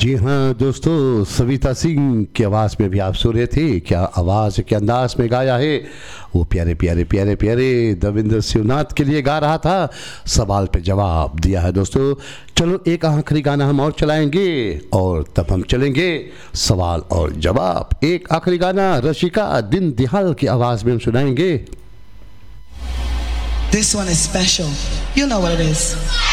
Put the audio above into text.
जी हाँ दोस्तों, सविता सिंह की आवाज़ में भी आप सुन रहे थे। क्या आवाज़ के अंदाज में गाया है वो प्यारे प्यारे प्यारे प्यारे देवेंद्र शिवनाथ के लिए गा रहा था। सवाल पे जवाब दिया है दोस्तों। चलो एक आखिरी गाना हम और चलाएंगे और तब हम चलेंगे सवाल और जवाब। एक आखिरी गाना रशिका दिन दिहाल की आवाज़ में हम सुनाएंगे। This one is special. You know what it is.